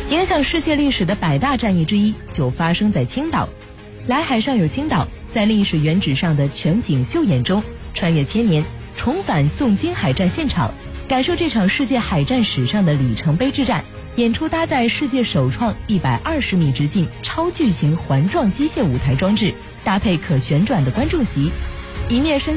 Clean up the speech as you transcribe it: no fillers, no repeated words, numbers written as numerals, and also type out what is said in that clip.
影响世界历史的100大战役之一就发生在青岛。来海上有青岛，在历史原址上的全景秀演中，穿越千年，重返宋金海战现场，感受这场世界海战史上的里程碑之战。演出搭载世界首创120米直径超巨型环状机械舞台装置，搭配可旋转的观众席，一面身